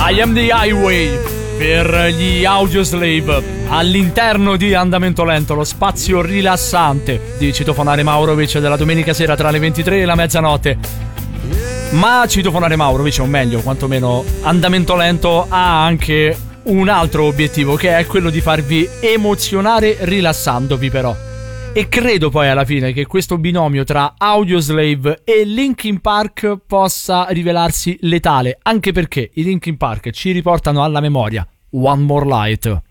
I Am The Highway per gli Audioslave all'interno di Andamento Lento, lo spazio rilassante di Citofonare Maurovic della domenica sera tra le 23 e la mezzanotte. Ma Citofonare Maurovic, o meglio, quantomeno Andamento Lento, ha anche un altro obiettivo, che è quello di farvi emozionare rilassandovi però. E credo poi alla fine che questo binomio tra Audioslave e Linkin Park possa rivelarsi letale, anche perché i Linkin Park ci riportano alla memoria One More Light.